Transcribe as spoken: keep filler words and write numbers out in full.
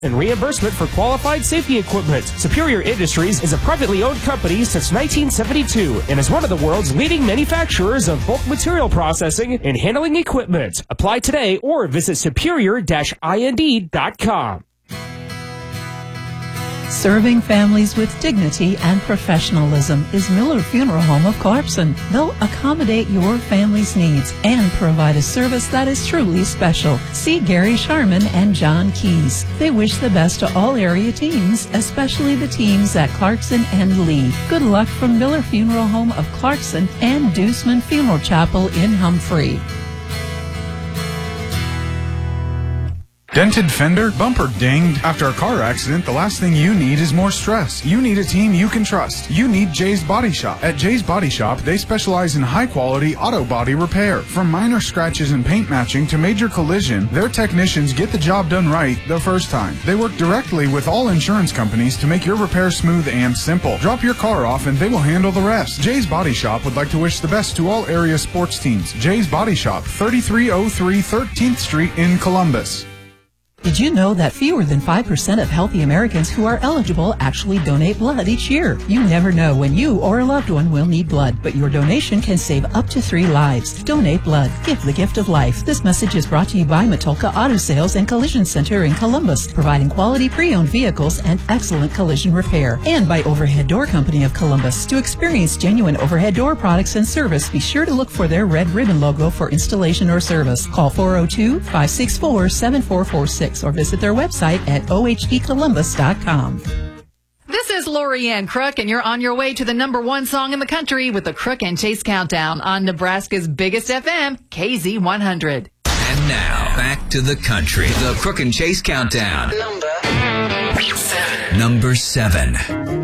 and reimbursement for qualified safety equipment. Superior Industries is a privately owned company since nineteen seventy-two and is one of the world's leading manufacturers of bulk material processing and handling equipment. Apply today or visit superior dash ind dot com. Serving families with dignity and professionalism is Miller Funeral Home of Clarkson. They'll accommodate your family's needs and provide a service that is truly special. See Gary Sharman and John Keys. They wish the best to all area teams, especially the teams at Clarkson and Lee. Good luck from Miller Funeral Home of Clarkson and Deuceman Funeral Chapel in Humphrey. Dented fender, bumper dinged. After a car accident, the last thing you need is more stress. You need a team you can trust. You need Jay's Body Shop. At Jay's Body Shop, they specialize in high-quality auto body repair. From minor scratches and paint matching to major collision, their technicians get the job done right the first time. They work directly with all insurance companies to make your repair smooth and simple. Drop your car off and they will handle the rest. Jay's Body Shop would like to wish the best to all area sports teams. Jay's Body Shop, thirty-three oh three thirteenth Street in Columbus. Did you know that fewer than five percent of healthy Americans who are eligible actually donate blood each year? You never know when you or a loved one will need blood, but your donation can save up to three lives. Donate blood. Give the gift of life. This message is brought to you by Matulka Auto Sales and Collision Center in Columbus, providing quality pre-owned vehicles and excellent collision repair. And by Overhead Door Company of Columbus. To experience genuine overhead door products and service, be sure to look for their red ribbon logo for installation or service. Call four oh two, five six four, seven four four six. Or visit their website at o h d columbus dot com. This is Lorianne Crook, and you're on your way to the number one song in the country with the Crook and Chase Countdown on Nebraska's biggest F M, K Z one hundred. And now, back to the country. The Crook and Chase Countdown. Number seven. Number seven.